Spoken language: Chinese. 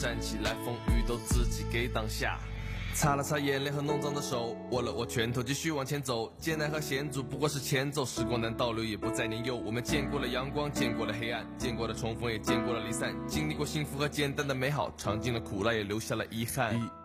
站起来，风雨都自己给挡下。擦了擦眼泪和弄脏的手，握了握拳头，继续往前走。艰难和险阻不过是前奏，时光难倒流，也不再年幼。我们见过了阳光，见过了黑暗，见过了重逢，也见过了离散，经历过幸福和简单的美好，尝尽了苦辣，也留下了遗憾。